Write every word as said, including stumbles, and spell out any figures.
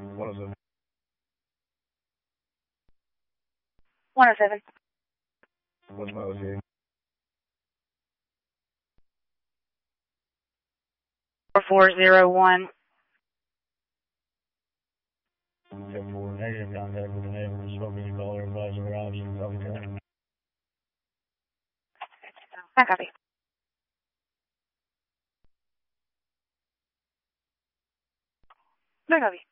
one oh seven. one oh seven. What's my O C? four four zero one. seven four negative contact with the neighbors, hoping to call their advisor around you. I copy. I copy.